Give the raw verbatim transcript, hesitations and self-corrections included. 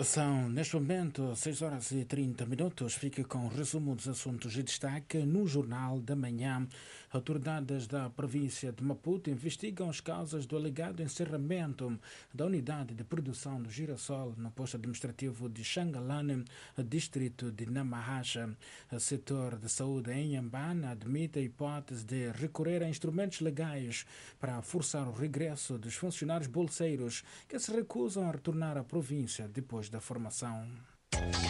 São, neste momento, seis horas e trinta minutos. Fica com o resumo dos assuntos de destaque no Jornal da Manhã. Autoridades da província de Maputo investigam as causas do alegado encerramento da unidade de produção do girassol no posto administrativo de Xangalane, distrito de Namahacha. O setor de saúde em Inhambane admite a hipótese de recorrer a instrumentos legais para forçar o regresso dos funcionários bolseiros que se recusam a retornar à província depois da formação.